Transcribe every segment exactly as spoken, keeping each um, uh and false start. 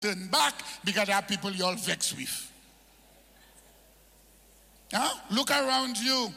turn back because there are people you're vexed with. Huh? Look around you.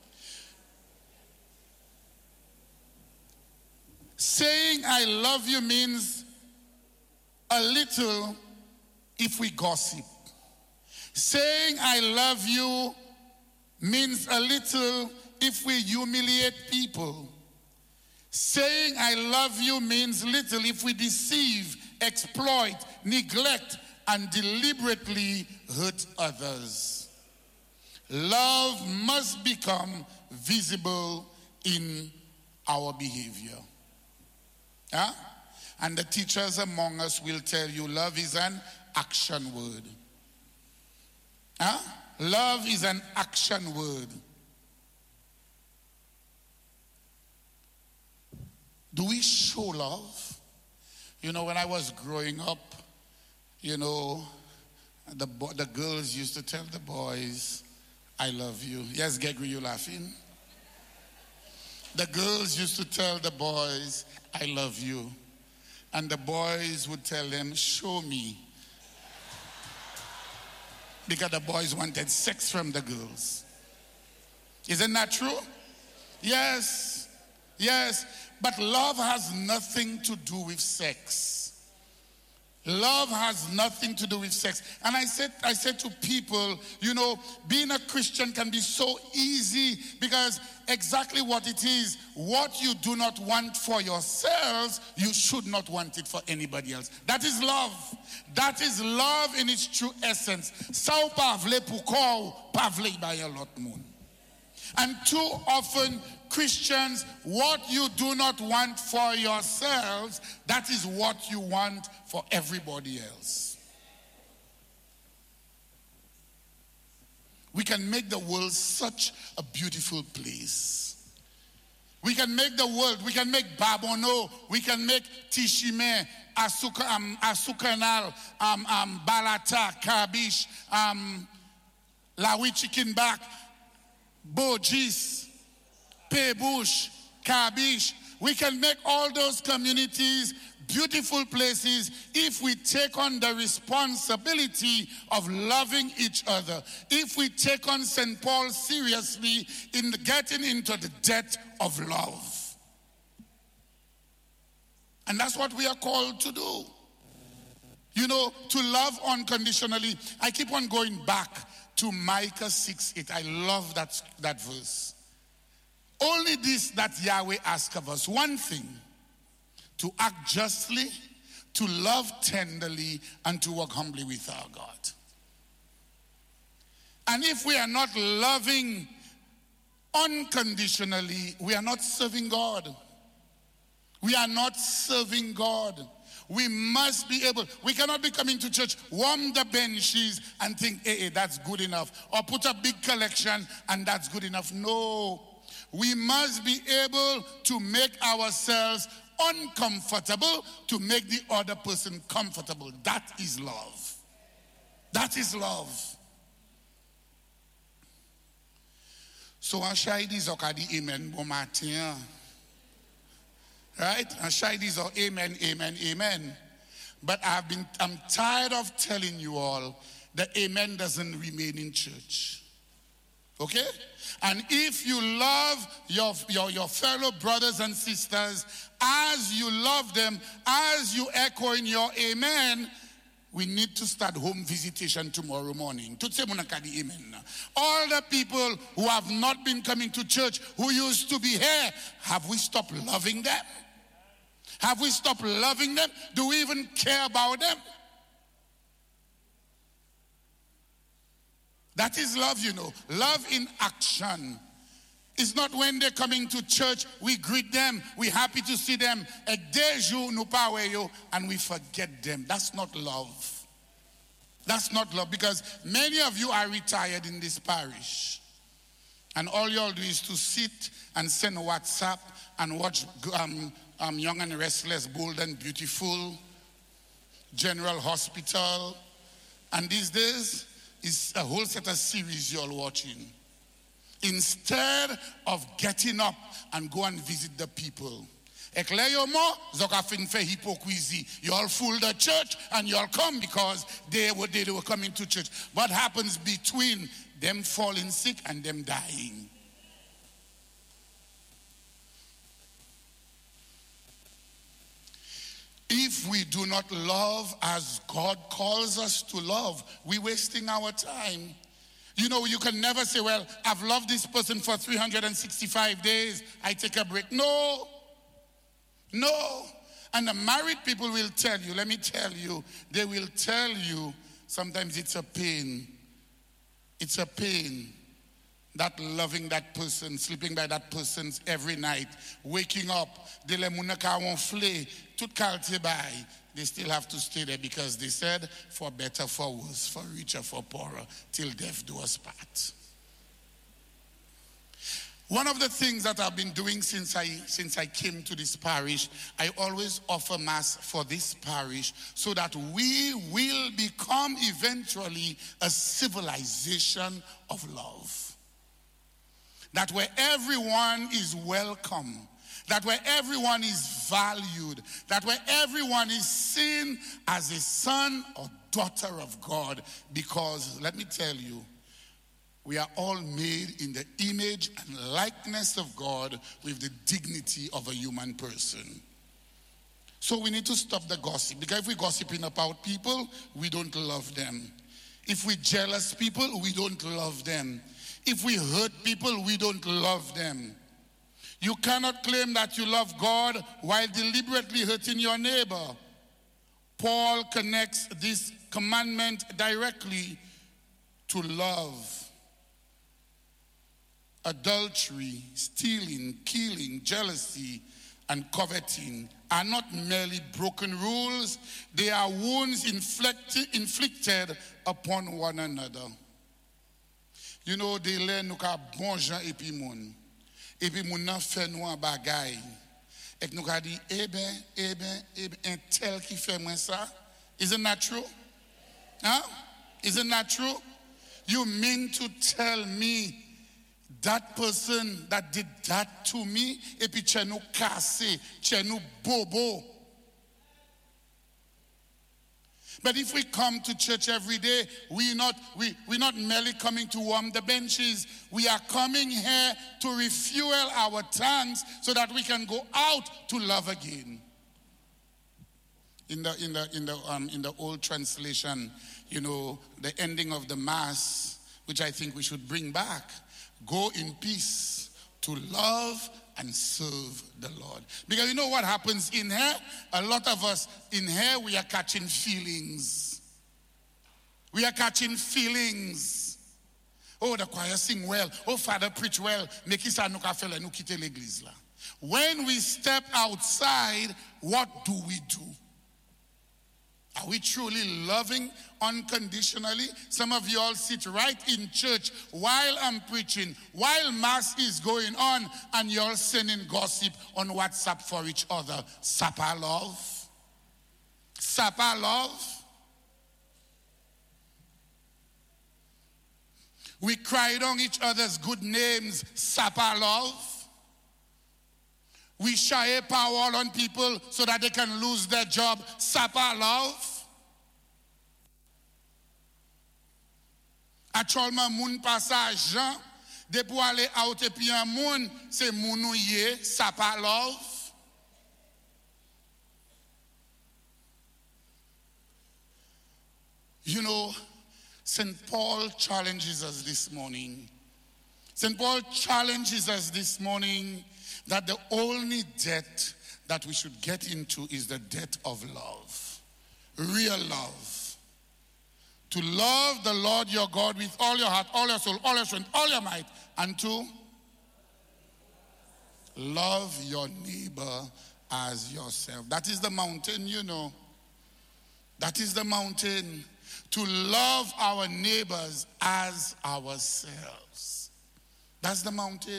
Saying I love you means a little if we gossip. Saying I love you means a little if we humiliate people. Saying I love you means little if we deceive, exploit, neglect, and deliberately hurt others. Love must become visible in our behavior. Huh? And the teachers among us will tell you love is an action word. Huh? Love is an action word. Do we show love? You know, when I was growing up, you know, the bo- the girls used to tell the boys, I love you. Yes, Gregory, you laughing? The girls used to tell the boys, I love you. And the boys would tell them, show me. Because the boys wanted sex from the girls. Isn't that true? Yes. Yes. But love has nothing to do with sex. Love has nothing to do with sex. And I said, I said to people, you know, being a Christian can be so easy because exactly what it is, what you do not want for yourselves, you should not want it for anybody else. That is love. That is love in its true essence. Sao pavle pukou, pavle bayalot moon. And too often, Christians, what you do not want for yourselves, that is what you want for everybody else. We can make the world such a beautiful place. We can make the world, we can make Babono, we can make Tishime, Asuka, um, Asukanal, um, um, Balata, Kabish, um, Lawi Chicken Back, Bojis, Pebush, Kabish. We can make all those communities beautiful places if we take on the responsibility of loving each other. If we take on Saint Paul seriously in getting into the debt of love. And that's what we are called to do. You know, to love unconditionally. I keep on going back to Micah six eight. I love that, that verse. Only this that Yahweh asks of us, one thing, to act justly, to love tenderly, and to work humbly with our God. And if we are not loving unconditionally, we are not serving God. We are not serving God. We must be able, we cannot be coming to church, warm the benches and think, hey, hey, that's good enough. Or put a big collection and that's good enough. No. We must be able to make ourselves uncomfortable to make the other person comfortable. That is love. That is love. So I share these okadi amen bon matin. Right? I share these are amen, amen, amen. But I've been I'm tired of telling you all that amen doesn't remain in church. Okay? And if you love your, your, your fellow brothers and sisters as you love them, as you echo in your amen, we need to start home visitation tomorrow morning. All the people who have not been coming to church, who used to be here, have we stopped loving them? Have we stopped loving them? Do we even care about them? That is love, you know. Love in action. It's not when they're coming to church, we greet them, we're happy to see them, and we forget them. That's not love. That's not love, because many of you are retired in this parish. And all you all do is to sit and send WhatsApp and watch um, um, Young and Restless, Bold and Beautiful, General Hospital. And these days, it's a whole set of series you're watching. Instead of getting up and go and visit the people, Ekle yo mo, zoka fin fe hypocrisy. You all fool the church and you all come because they were, they were coming to church. What happens between them falling sick and them dying? If we do not love as God calls us to love, we're wasting our time. You know, you can never say, well, I've loved this person for three hundred sixty-five days, I take a break. No, no. And the married people will tell you, let me tell you, they will tell you, sometimes it's a pain. It's a pain. That loving that person, sleeping by that person every night, waking up, they still have to stay there because they said, for better, for worse, for richer, for poorer, till death do us part. One of the things that I've been doing since I since I came to this parish, I always offer mass for this parish so that we will become eventually a civilization of love. That where everyone is welcome, that where everyone is valued, that where everyone is seen as a son or daughter of God. Because let me tell you, we are all made in the image and likeness of God with the dignity of a human person. So we need to stop the gossip. Because if we're gossiping about people, we don't love them. If we're jealous people, we don't love them. If we hurt people, we don't love them. You cannot claim that you love God while deliberately hurting your neighbor. Paul connects this commandment directly to love. Adultery, stealing, killing, jealousy, and coveting are not merely broken rules. They are wounds inflicted, inflicted upon one another. You know, they learn nou ka bon jan epi moun. Epi moun nan fè nou an bagay. Ek nou ka di, eh ben, eh ben, eh ben, un tel ki fè mwen sa. Isn't that true? Huh? Isn't that true? You mean to tell me that person that did that to me, epi che nou kase, che nou bobo. But if we come to church every day, we're not, we, we're not merely coming to warm the benches. We are coming here to refuel our tanks so that we can go out to love again. In the, in the, in the, um, in the old translation, you know, the ending of the Mass, which I think we should bring back, go in peace to love and serve the Lord. Because you know what happens in here? A lot of us in here, we are catching feelings. We are catching feelings. Oh, the choir sing well. Oh, Father preach well. When we step outside, what do we do? Are we truly loving unconditionally? Some of you all sit right in church while I'm preaching, while Mass is going on, and you're all sending gossip on WhatsApp for each other. Sapa love? Sapa love? We cried on each other's good names. Sapa love? We shy power on people so that they can lose their job. Sapa love. Actuellement, moun passage Jean, de pour aller out et puis un moun, c'est mounouye, sapa love. You know, Saint Paul challenges us this morning. Saint Paul challenges us this morning that the only debt that we should get into is the debt of love. Real love. To love the Lord your God with all your heart, all your soul, all your strength, all your might, and to love your neighbor as yourself. That is the mountain, you know. That is the mountain. To love our neighbors as ourselves. That's the mountain.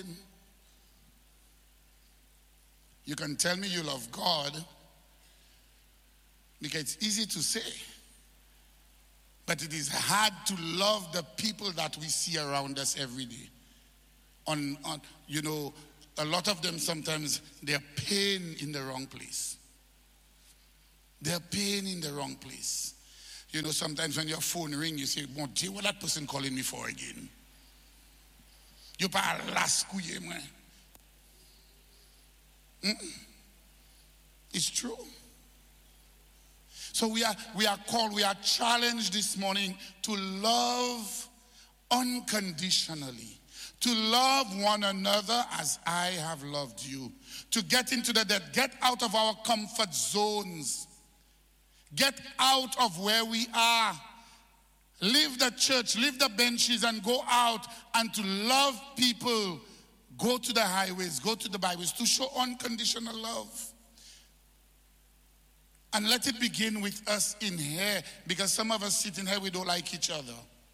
You can tell me you love God because it's easy to say. But it is hard to love the people that we see around us every day. On, on you know, a lot of them sometimes, they're paying in the wrong place. They're paying in the wrong place. You know, sometimes when your phone rings, you say, "What what that person calling me for again?" You pa last kuye mwen. It's true. So we are we are called, we are challenged this morning to love unconditionally, to love one another as I have loved you, to get into the debt, get out of our comfort zones, get out of where we are, leave the church, leave the benches and go out and to love people. Go to the highways, go to the byways to show unconditional love. And let it begin with us in here, because some of us sit in here, we don't like each other.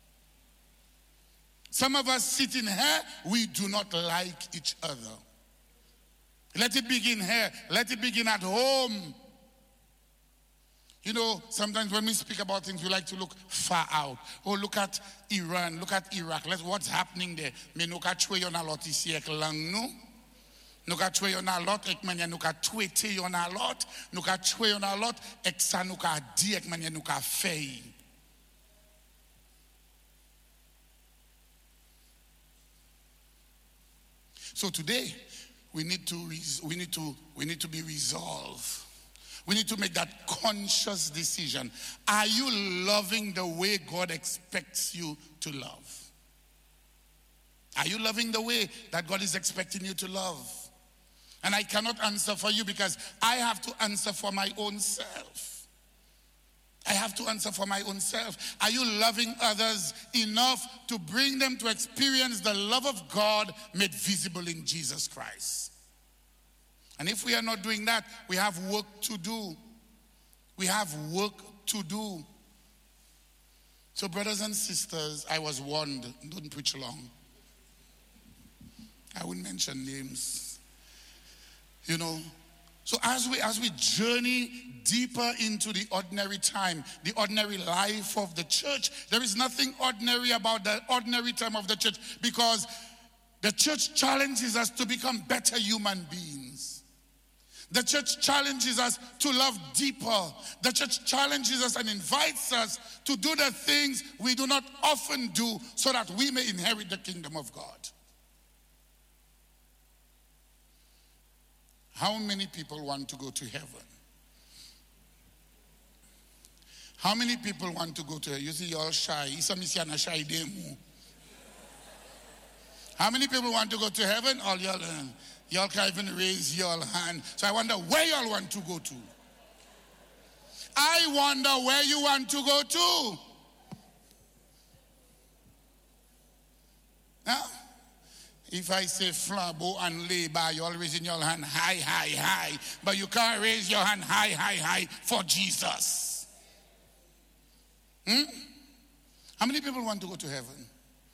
Some of us sit in here, we do not like each other. Let it begin here. Let it begin at home. You know, sometimes when we speak about things, we like to look far out. Oh, look at Iran, look at Iraq. Let's what's happening there. Me nuka chwe yon a lot isi ek lang no. Nuka chwe yon a lot ek manya nuka twete yon a lot. Nuka chwe yon a lot ek sa nuka di ek manya nuka fei. So today we need to we need to we need to be resolved. We need to make that conscious decision. Are you loving the way God expects you to love? Are you loving the way that God is expecting you to love? And I cannot answer for you because I have to answer for my own self. I have to answer for my own self. Are you loving others enough to bring them to experience the love of God made visible in Jesus Christ? And if we are not doing that, we have work to do. We have work to do. So brothers and sisters, I was warned, don't preach long. I wouldn't mention names. You know, so as we as we journey deeper into the ordinary time, the ordinary life of the church, there is nothing ordinary about the ordinary time of the church, because the church challenges us to become better human beings. The church challenges us to love deeper. The church challenges us and invites us to do the things we do not often do so that we may inherit the kingdom of God. How many people want to go to heaven? How many people want to go to heaven? You see, you're all shy. shy How many people want to go to heaven? All y'all, uh, y'all can't even raise your hand. So I wonder where y'all want to go to. I wonder where you want to go to. Huh? If I say flambeau and labor, you all raising your hand high, high, high. But you can't raise your hand high, high, high for Jesus. Hmm? How many people want to go to heaven?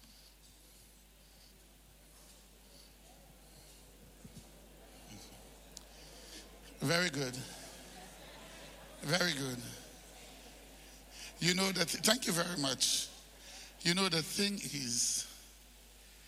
Very good. Very good. You know that, thank you very much. You know, the thing is,